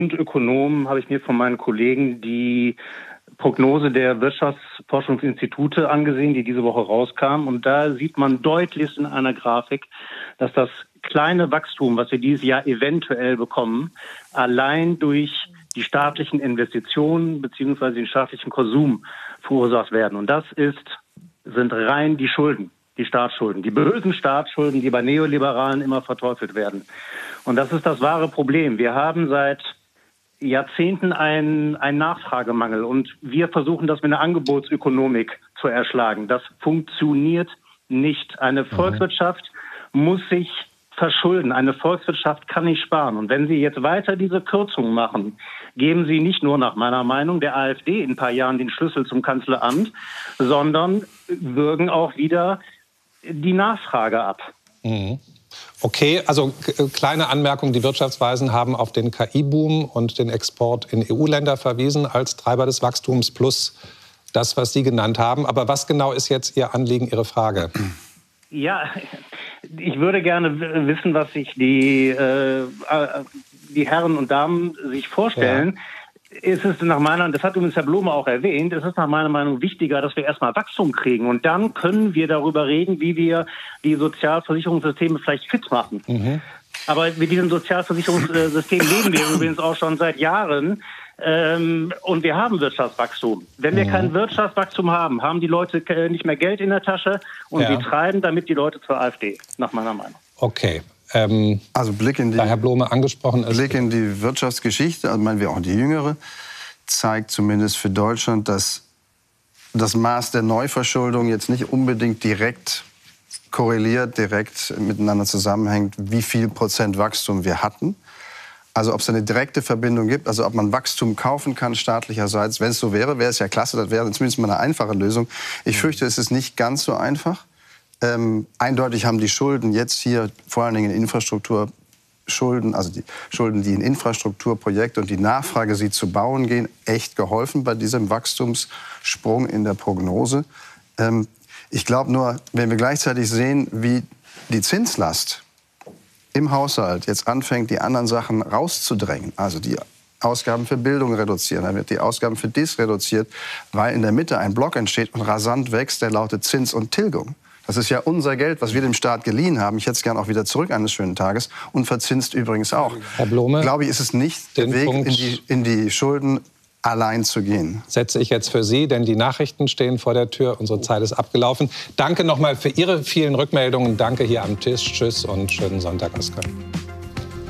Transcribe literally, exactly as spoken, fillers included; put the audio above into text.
Und Ökonomen habe ich mir von meinen Kollegen die Prognose der Wirtschaftsforschungsinstitute angesehen, die diese Woche rauskam. Und da sieht man deutlich in einer Grafik, dass das kleine Wachstum, was wir dieses Jahr eventuell bekommen, allein durch die staatlichen Investitionen bzw. den staatlichen Konsum verursacht werden. Und das ist, sind rein die Schulden, die Staatsschulden, die bösen Staatsschulden, die bei Neoliberalen immer verteufelt werden. Und das ist das wahre Problem. Wir haben seit Jahrzehnten einen, einen Nachfragemangel und wir versuchen das mit einer Angebotsökonomik zu erschlagen. Das funktioniert nicht. Eine Volkswirtschaft muss sich verschulden. Eine Volkswirtschaft kann nicht sparen. Und wenn Sie jetzt weiter diese Kürzungen machen, geben Sie nicht nur nach meiner Meinung der AfD in ein paar Jahren den Schlüssel zum Kanzleramt, sondern würgen auch wieder die Nachfrage ab. Mhm. Okay, also kleine Anmerkung, die Wirtschaftsweisen haben auf den K I-Boom und den Export in E U-Länder verwiesen als Treiber des Wachstums plus das, was Sie genannt haben. Aber was genau ist jetzt Ihr Anliegen, Ihre Frage? Ja, ich würde gerne wissen, was sich die, äh, die Herren und Damen sich vorstellen. Ja. Es ist nach meiner, das hat übrigens Herr Blome auch erwähnt, es ist nach meiner Meinung wichtiger, dass wir erstmal Wachstum kriegen. Und dann können wir darüber reden, wie wir die Sozialversicherungssysteme vielleicht fit machen. Mhm. Aber mit diesem Sozialversicherungssystem leben wir übrigens auch schon seit Jahren. Ähm, und wir haben Wirtschaftswachstum. Wenn wir mhm. kein Wirtschaftswachstum haben, haben die Leute nicht mehr Geld in der Tasche und ja. sie treiben damit die Leute zur AfD, nach meiner Meinung. Okay. Ähm, also Blick in die, da Herr Blome angesprochen ist. Blick in die Wirtschaftsgeschichte, also meinen wir auch die Jüngere, zeigt zumindest für Deutschland, dass das Maß der Neuverschuldung jetzt nicht unbedingt direkt korreliert, direkt miteinander zusammenhängt, wie viel Prozent Wachstum wir hatten. Also ob es eine direkte Verbindung gibt, also ob man Wachstum kaufen kann staatlicherseits. Wenn es so wäre, wäre es ja klasse, das wäre zumindest mal eine einfache Lösung. Ich fürchte, es ist nicht ganz so einfach. Ähm, eindeutig haben die Schulden jetzt hier, vor allen Dingen in Infrastrukturschulden, also die Schulden, die in Infrastrukturprojekte und die Nachfrage, sie zu bauen gehen, echt geholfen bei diesem Wachstumssprung in der Prognose. Ähm, ich glaube nur, wenn wir gleichzeitig sehen, wie die Zinslast im Haushalt jetzt anfängt, die anderen Sachen rauszudrängen, also die Ausgaben für Bildung reduzieren, dann wird die Ausgaben für dies reduziert, weil in der Mitte ein Block entsteht und rasant wächst, der lautet Zins und Tilgung. Das ist ja unser Geld, was wir dem Staat geliehen haben. Ich hätte es gern auch wieder zurück eines schönen Tages und verzinst übrigens auch. Herr Blome, glaube ich, ist es nicht der Weg in die, in die Schulden allein zu gehen. Setze ich jetzt für Sie, denn die Nachrichten stehen vor der Tür. Unsere Zeit ist abgelaufen. Danke nochmal für Ihre vielen Rückmeldungen. Danke hier am Tisch. Tschüss und schönen Sonntag aus Köln.